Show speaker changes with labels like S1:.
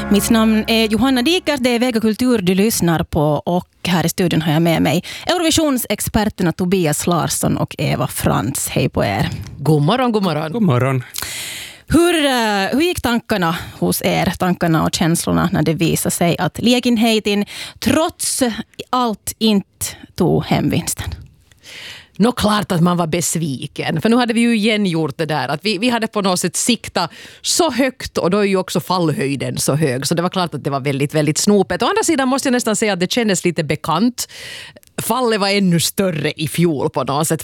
S1: Mitt namn är Johanna Dikers, det är Vega Kultur du lyssnar på och här i studion har jag med mig Eurovisionsexperterna Tobias Larsson och Eva Frans. Hej på er.
S2: God morgon, god morgon.
S3: God morgon.
S1: Hur gick tankarna hos er, tankarna och känslorna när det visade sig att lägenheten trots allt inte tog hem vinsten?
S2: Nå klart att man var besviken. För nu hade vi ju igen gjort det där. Att vi hade på något sätt sikta så högt och då är ju också fallhöjden så hög. Så det var klart att det var väldigt, väldigt snopet. Å andra sidan måste jag nästan säga att det kändes lite bekant. Fallet var ännu större i fjol på något sätt.